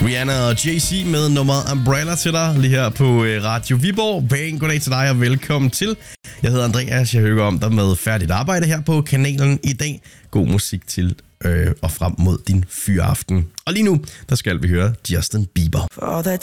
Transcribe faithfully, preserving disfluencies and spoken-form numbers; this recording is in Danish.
Rihanna og Jay-Z med nummeret Umbrella til dig lige her på Radio Viborg. Pæn goddag til dig og velkommen til. Jeg hedder Andreas, jeg hører om dig med færdigt arbejde her på kanalen i dag. God musik til øh, og frem mod din fyraften. Og lige nu, der skal vi høre Justin Bieber. For all the